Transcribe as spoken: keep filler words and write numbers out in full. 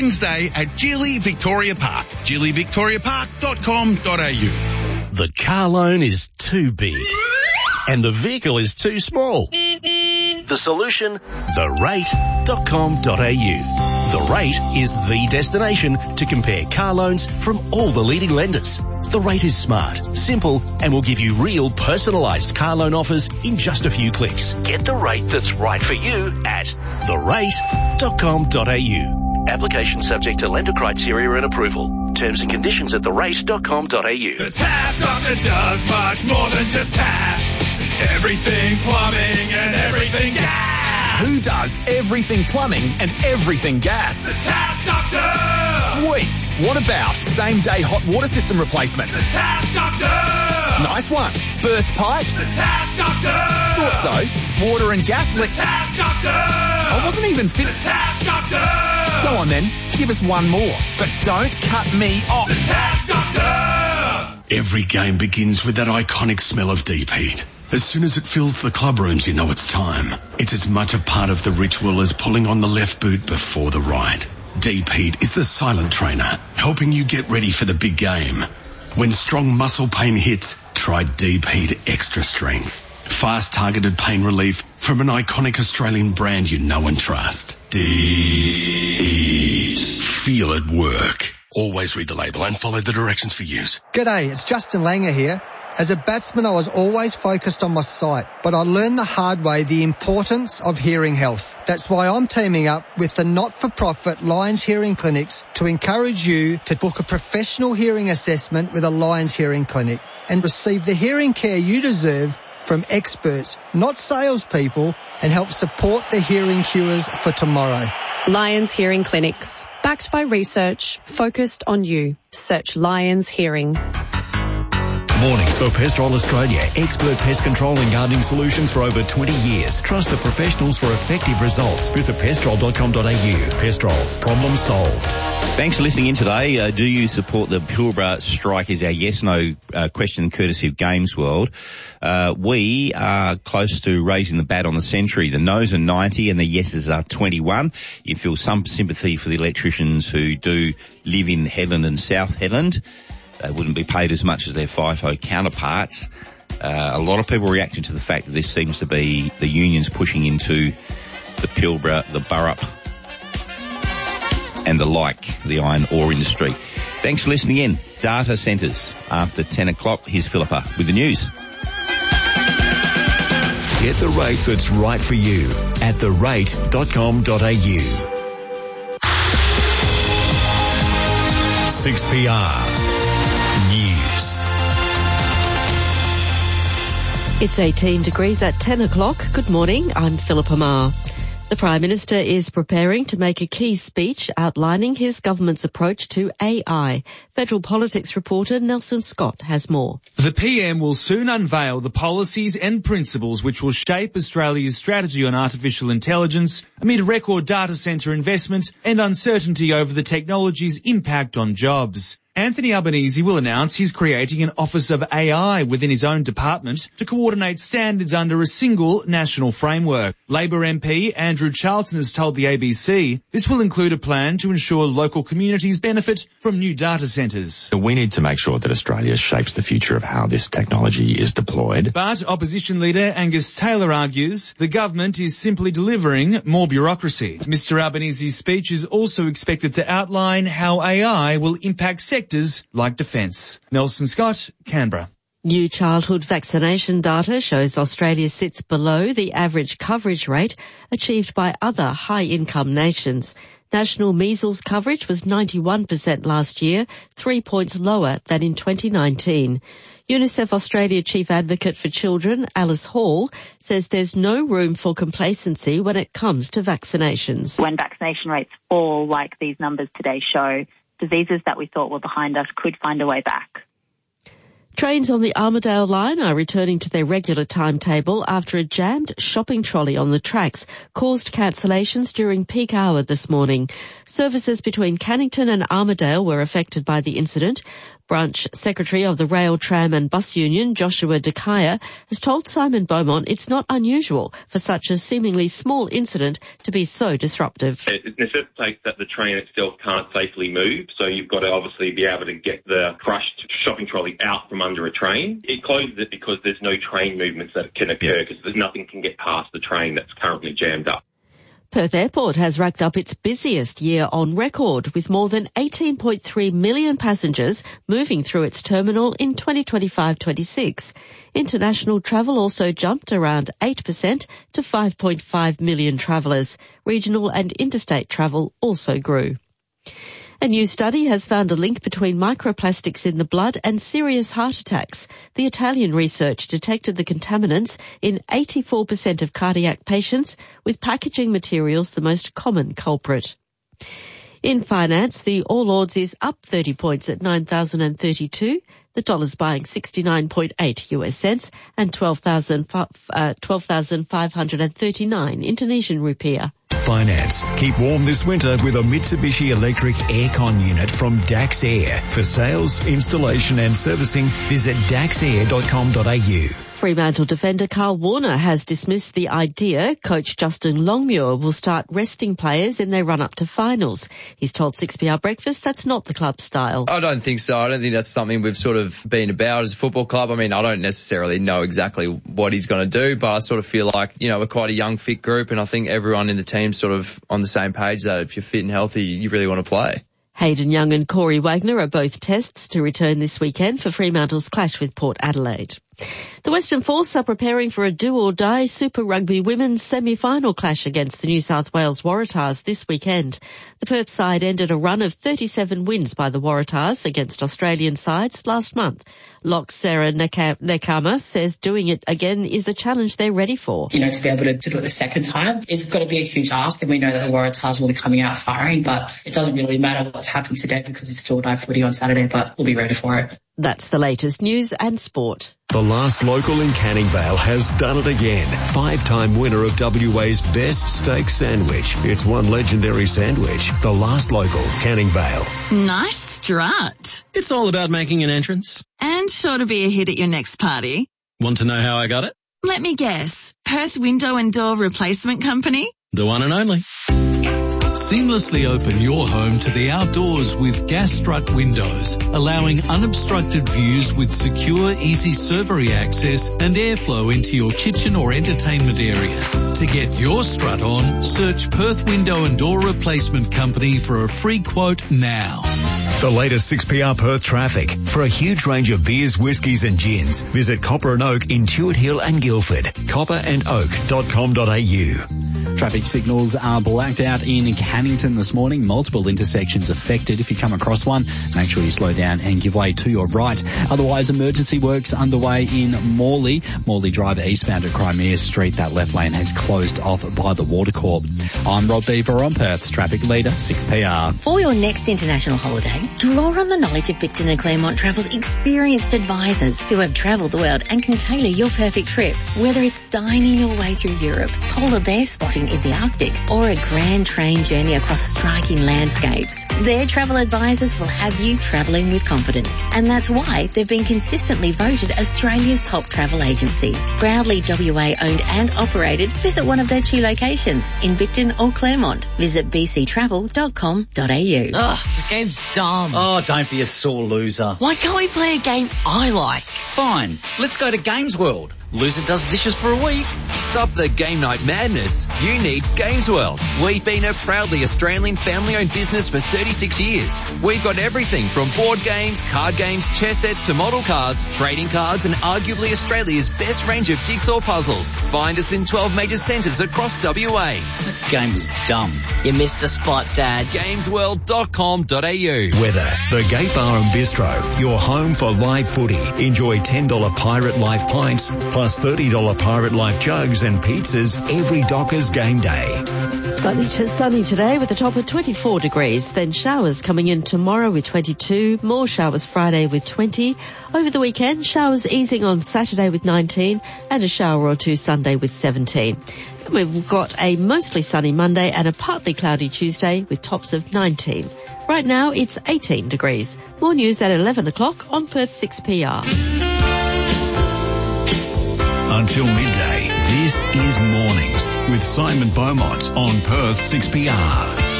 Wednesday at Geely Victoria Park. geely victoria park dot com dot a u. The car loan is too big and the vehicle is too small. The solution? the rate dot com dot a u. The Rate is the destination to compare car loans from all the leading lenders. The Rate is smart, simple, and will give you real personalised car loan offers in just a few clicks. Get the rate that's right for you at the rate dot com dot a u. Application subject to lender criteria and approval. Terms and conditions at the rate dot com dot a u. The Tap Doctor does much more than just taps. Everything plumbing and everything gas. Who does everything plumbing and everything gas? The Tap Doctor! Sweet! What about same-day hot water system replacement? The Tap Doctor! Nice one. Burst pipes? The Tap Doctor! Thought so. Water and gas leak. The Tap Doctor! I wasn't even The finished. Tap Doctor! Go on then. Give us one more. But don't cut me off. The Tap Doctor! Every game begins with that iconic smell of deep heat. As soon as it fills the club rooms, you know it's time. It's as much a part of the ritual as pulling on the left boot before the right. Deep Heat is the silent trainer, helping you get ready for the big game. When strong muscle pain hits, try Deep Heat Extra Strength. Fast targeted pain relief from an iconic Australian brand you know and trust. Deep Heat. Feel it work. Always read the label and follow the directions for use. G'day, it's Justin Langer here. As a batsman, I was always focused on my sight, but I learned the hard way the importance of hearing health. That's why I'm teaming up with the not-for-profit Lions Hearing Clinics to encourage you to book a professional hearing assessment with a Lions Hearing Clinic and receive the hearing care you deserve from experts, not salespeople, and help support the hearing cures for tomorrow. Lions Hearing Clinics, backed by research, focused on you. Search Lions Hearing. Mornings for Pestrol Australia. Expert pest control and gardening solutions for over twenty years. Trust the professionals for effective results. Visit pestrol dot com dot a u. Pestrol. Problem solved. Thanks for listening in today. Uh, do you support the Pilbara strike is our yes-no uh, question courtesy of Games World. Uh, we are close to raising the bat on the century. The no's are ninety and the yeses are twenty-one. You feel some sympathy for the electricians who do live in Headland and South Headland. They wouldn't be paid as much as their FIFO counterparts. Uh, a lot of people reacting to the fact that this seems to be the unions pushing into the Pilbara, the Burrup, and the like, the iron ore industry. Thanks for listening in. Data centres after ten o'clock. Here's Philippa with the news. Get the rate that's right for you at the rate dot com dot a u. six P R News. It's eighteen degrees at ten o'clock. Good morning, I'm Philippa Marr. The Prime Minister is preparing to make a key speech outlining his government's approach to A I. Federal Politics reporter Nelson Scott has more. The P M will soon unveil the policies and principles which will shape Australia's strategy on artificial intelligence amid record data centre investment and uncertainty over the technology's impact on jobs. Anthony Albanese will announce he's creating an Office of A I within his own department to coordinate standards under a single national framework. Labor M P Andrew Charlton has told the A B C this will include a plan to ensure local communities benefit from new data centres. We need to make sure that Australia shapes the future of how this technology is deployed. But opposition leader Angus Taylor argues the government is simply delivering more bureaucracy. Mister Albanese's speech is also expected to outline how A I will impact sectors like defence. Nelson Scott, Canberra. New childhood vaccination data shows Australia sits below the average coverage rate achieved by other high-income nations. National measles coverage was ninety-one percent last year, three points lower than in twenty nineteen. UNICEF Australia Chief Advocate for Children, Alice Hall, says there's no room for complacency when it comes to vaccinations. When vaccination rates fall like these numbers today show, diseases that we thought were behind us could find a way back. Trains on the Armidale line are returning to their regular timetable after a jammed shopping trolley on the tracks caused cancellations during peak hour this morning. Services between Cannington and Armidale were affected by the incident. Branch Secretary of the Rail, Tram and Bus Union, Joshua Dekaya, has told Simon Beaumont it's not unusual for such a seemingly small incident to be so disruptive. It necessitates that the train itself can't safely move, so you've got to obviously be able to get the crushed shopping trolley out from under a train. It closes it because there's no train movements that can occur because there's nothing can get past the train that's currently jammed up. Perth Airport has racked up its busiest year on record with more than eighteen point three million passengers moving through its terminal in twenty twenty-five twenty-six. International travel also jumped around eight percent to five point five million travellers. Regional and interstate travel also grew. A new study has found a link between microplastics in the blood and serious heart attacks. The Italian research detected the contaminants in eighty-four percent of cardiac patients, with packaging materials the most common culprit. In finance, the All Ords is up thirty points at nine thousand thirty-two. The dollar's buying sixty-nine point eight US cents and twelve thousand five hundred thirty-nine Indonesian rupiah. Finance. Keep warm this winter with a Mitsubishi electric aircon unit from Dax Air. For sales, installation and servicing, visit dax air dot com dot a u. Fremantle defender Carl Warner has dismissed the idea coach Justin Longmuir will start resting players in their run-up to finals. He's told six P R Breakfast that's not the club's style. I don't think so. I don't think that's something we've sort of been about as a football club. I mean, I don't necessarily know exactly what he's going to do, but I sort of feel like, you know, we're quite a young, fit group, and I think everyone in the team's sort of on the same page that if you're fit and healthy, you really want to play. Hayden Young and Corey Wagner are both tests to return this weekend for Fremantle's clash with Port Adelaide. The Western Force are preparing for a do-or-die Super Rugby women's semi-final clash against the New South Wales Waratahs this weekend. The Perth side ended a run of thirty-seven wins by the Waratahs against Australian sides last month. Lock Sarah Nekama says doing it again is a challenge they're ready for. You know, to be able to, to do it the second time, it's got to be a huge ask, and we know that the Waratahs will be coming out firing, but it doesn't really matter what's happened today because it's still nine footy on Saturday, but we'll be ready for it. That's the latest news and sport. The last local in Canning Vale has done it again. Five-time winner of W A's best steak sandwich. It's one legendary sandwich. The last local, Canning Vale. Nice strut. It's all about making an entrance. And sure to be a hit at your next party. Want to know how I got it? Let me guess. Perth Window and Door Replacement Company? The one and only. Seamlessly open your home to the outdoors with Gas Strut windows, allowing unobstructed views with secure, easy servery access and airflow into your kitchen or entertainment area. To get your strut on, search Perth Window and Door Replacement Company for a free quote now. The latest six P R Perth traffic. For a huge range of beers, whiskies and gins, visit Copper and Oak in Tuart Hill and Guildford. copper and oak dot com dot a u. Traffic signals are blacked out in Cannington this morning. Multiple intersections affected. If you come across one, make sure you slow down and give way to your right. Otherwise, emergency works underway in Morley. Morley Drive eastbound at Crimea Street. That left lane has closed off by the Watercorp. I'm Rob Beaver on Perth's traffic leader, six P R. For your next international holiday, draw on the knowledge of Picton and Claremont Travel's experienced advisors who have travelled the world and can tailor your perfect trip. Whether it's dining your way through Europe, polar bear spotting in the Arctic, or a grand train journey across striking landscapes, their travel advisors will have you travelling with confidence. And that's why they've been consistently voted Australia's top travel agency. Proudly W A owned and operated, visit one of their two locations in Picton or Claremont. Visit b c travel dot com dot a u. Ugh, this game's dumb. Oh, don't be a sore loser. Why can't we play a game I like? Fine, let's go to Games World. Loser does dishes for a week. Stop the game night madness. You need Games World. We've been a proudly Australian family-owned business for thirty-six years. We've got everything from board games, card games, chess sets to model cars, trading cards, and arguably Australia's best range of jigsaw puzzles. Find us in twelve major centres across W A. That game was dumb. You missed the spot, Dad. games world dot com dot a u. Weather. The Gate Bar and Bistro. Your home for live footy. Enjoy ten dollars Pirate Life pints, plus thirty dollars Pirate Life jugs and pizzas every Dockers game day. Sunny to sunny today with a top of twenty-four degrees. Then showers coming in tomorrow with twenty-two. More showers Friday with twenty. Over the weekend, showers easing on Saturday with nineteen and a shower or two Sunday with seventeen. Then we've got a mostly sunny Monday and a partly cloudy Tuesday with tops of nineteen. Right now it's eighteen degrees. More news at eleven o'clock on Perth six P R. Until midday, this is Mornings with Simon Beaumont on Perth six P R.